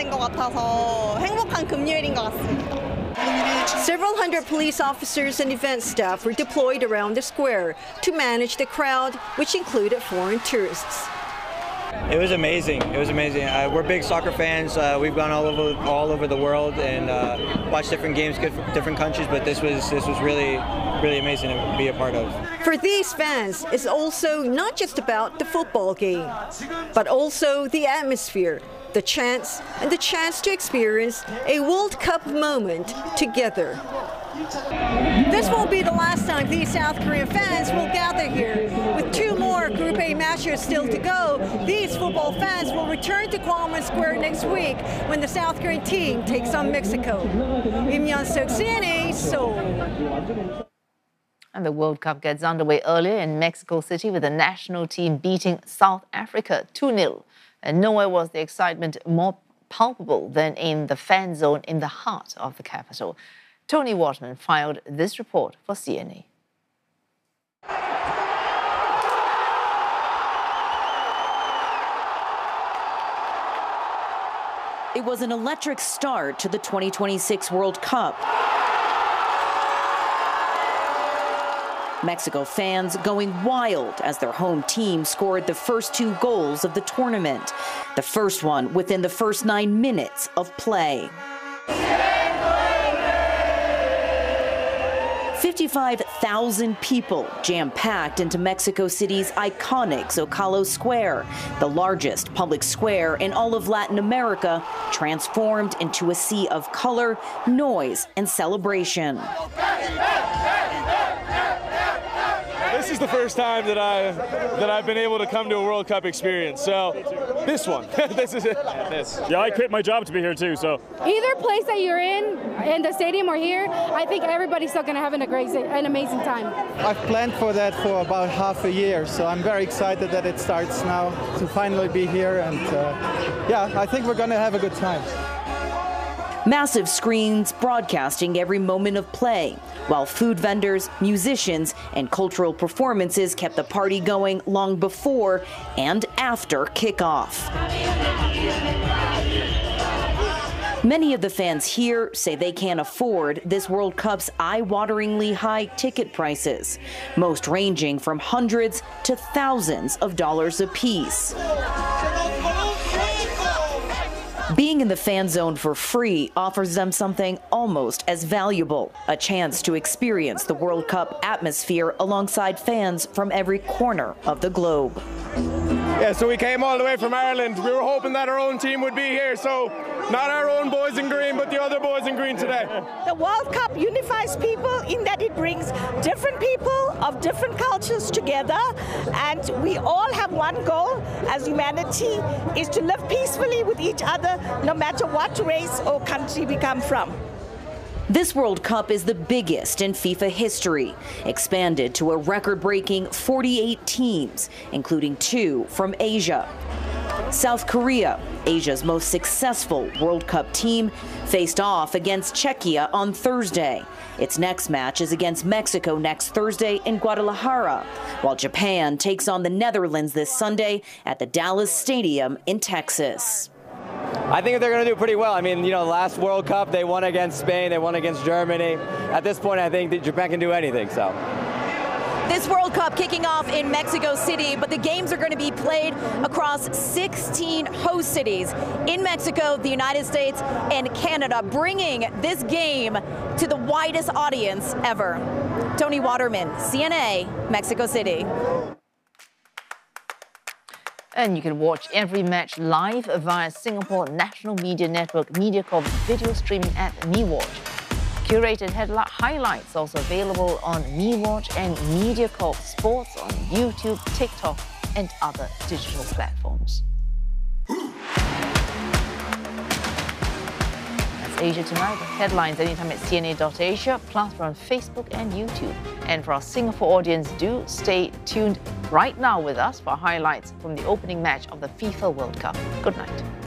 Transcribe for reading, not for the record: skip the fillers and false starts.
금요일인 것 같아서 행복한 금요일인 것 같습니다. Several hundred police officers and event staff were deployed around the square to manage the crowd, which included foreign tourists. It was amazing. It was amazing. We're big soccer fans. We've gone all over the world and watched different games, different countries. But this was really amazing to be a part of. For these fans, it's also not just about the football game, but also the atmosphere, the chance to experience a World Cup moment together. This won't be the last time these South Korean fans will gather here. With two more Group A matches still to go, these football fans will return to Gwanghwamun Square next week when the South Korean team takes on Mexico. Im Yeon-seok, CNA, Seoul. And the World Cup gets underway earlier in Mexico City with the national team beating South Africa 2-0. And nowhere was the excitement more palpable than in the fan zone in the heart of the capital. Tony Waterman filed this report for CNA. It was an electric start to the 2026 World Cup. Mexico fans going wild as their home team scored the first two goals of the tournament, the first one within the first 9 minutes of play. 55,000 people jam-packed into Mexico City's iconic Zocalo Square, the largest public square in all of Latin America, transformed into a sea of color, noise, and celebration. This is the first time that I've been able to come to a World Cup experience. So this one, this is it. Yeah, I quit my job to be here too. So either place that you're in the stadium or here, I think everybody's still going to have an amazing time. I've planned for that for about half a year, so I'm very excited that it starts now to finally be here. And yeah, I think we're going to have a good time. Massive screens broadcasting every moment of play, while food vendors, musicians, and cultural performances kept the party going long before and after kickoff. Many of the fans here say they can't afford this World Cup's eye-wateringly high ticket prices, most ranging from hundreds to thousands of dollars apiece. Being in the fan zone for free offers them something almost as valuable, a chance to experience the World Cup atmosphere alongside fans from every corner of the globe. Yeah, so we came all the way from Ireland. We were hoping that our own team would be here, so not our own boys in green, but the other boys in green today. The World Cup unifies people in that it brings different people of different cultures together, and we all have one goal as humanity, is to live peacefully with each other, no matter what race or country we come from. This World Cup is the biggest in FIFA history, expanded to a record-breaking 48 teams, including 2 from Asia. South Korea, Asia's most successful World Cup team, faced off against Czechia on Thursday. Its next match is against Mexico next Thursday in Guadalajara, while Japan takes on the Netherlands this Sunday at the Dallas Stadium in Texas. I think they're going to do pretty well. I mean, you know, last World Cup, they won against Spain, they won against Germany. At this point, I think that Japan can do anything, so. This World Cup kicking off in Mexico City, but the games are going to be played across 16 host cities in Mexico, the United States, and Canada, bringing this game to the widest audience ever. Tony Waterman, CNA, Mexico City. And you can watch every match live via Singapore National Media Network MediaCorp video streaming app MeWatch. Curated highlights also available on MeWatch and MediaCorp Sports on YouTube, TikTok, and other digital platforms. That's Asia Tonight. Headlines anytime at CNA.Asia, plus we're on Facebook and YouTube. And for our Singapore audience, do stay tuned right now with us for highlights from the opening match of the FIFA World Cup. Good night.